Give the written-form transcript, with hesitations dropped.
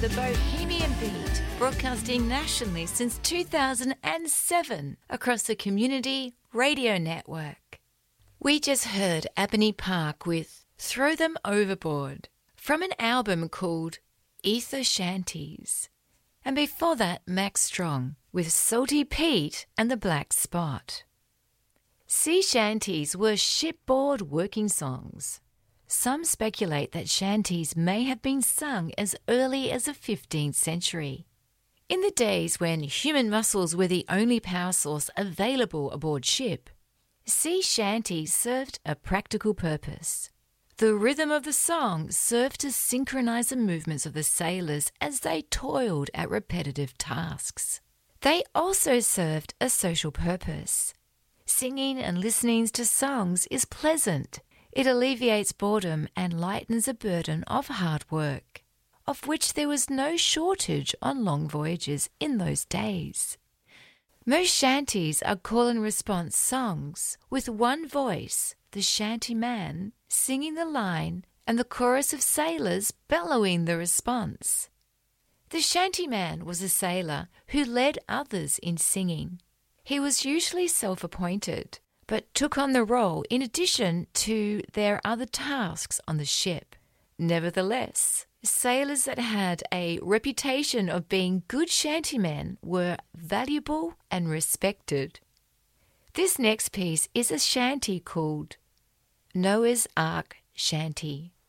The Bohemian Beat, broadcasting nationally since 2007 across the Community Radio Network. We just heard Ebony Park with Throw Them Overboard from an album called Ether Shanties. And before that, Max Strong with Salty Pete and the Black Spot. Sea shanties were shipboard working songs. Some speculate that shanties may have been sung as early as the 15th century. In the days when human muscles were the only power source available aboard ship, sea shanties served a practical purpose. The rhythm of the song served to synchronize the movements of the sailors as they toiled at repetitive tasks. They also served a social purpose. Singing and listening to songs is pleasant. It alleviates boredom and lightens the burden of hard work, of which there was no shortage on long voyages in those days. Most shanties are call-and-response songs with one voice, the shanty man, singing the line and the chorus of sailors bellowing the response. The shanty man was a sailor who led others in singing. He was usually self-appointed, but took on the role in addition to their other tasks on the ship. Nevertheless, sailors that had a reputation of being good shantymen were valuable and respected. This next piece is a shanty called Noah's Ark Shanty.